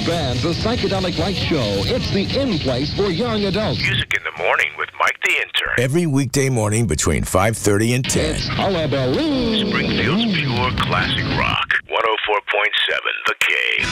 Band's The Psychedelic Light Show. It's the in-place for young adults. Music in the morning with Mike the Intern. Every weekday morning between 5:30 and 10. It's Hullabaloo. Springfield's pure classic rock. 104.7 The Cave.